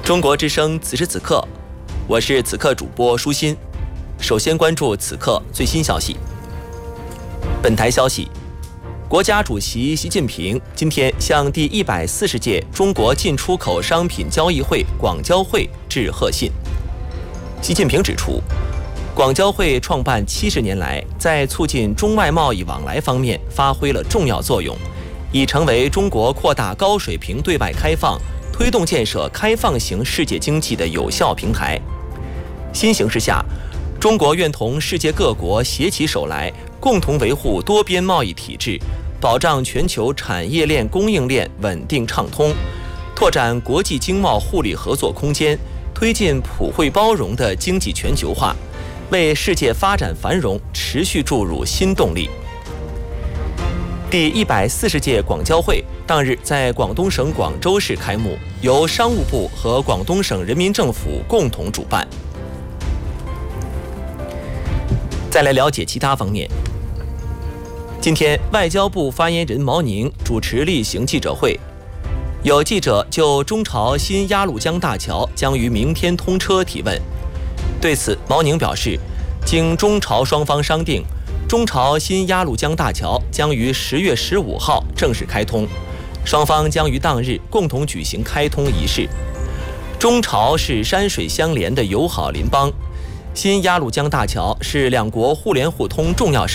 中国之声此时此刻，我是此刻主播舒心。首先关注此刻最新消息。本台消息，国家主席习近平今天向第140届中国进出口商品交易会广交会致贺信。习近平指出，广交会创办70年来，在促进中外贸易往来方面发挥了重要作用，已成为中国扩大高水平对外开放、推动建设开放型世界经济的有效平台。新形势下，中国愿同世界各国携起手来，共同维护多边贸易体制，保障全球产业链供应链稳定畅通，拓展国际经贸互利合作空间，推进普惠包容的经济全球化，为世界发展繁荣持续注入新动力。第140届广交会当日在广东省广州市开幕，由商务部和广东省人民政府共同主办。再来了解其他方面。今天，外交部发言人毛宁主持例行记者会，有记者就中朝新鸭绿江大桥将于明天通车提问。对此，毛宁表示，经中朝双方商定，中朝新鸭绿江大桥将于10月15号正式开通，双方将于当日共同举行开通仪式。中朝是山水相连的友好邻邦，新鸭绿江大桥是两国互联互通重要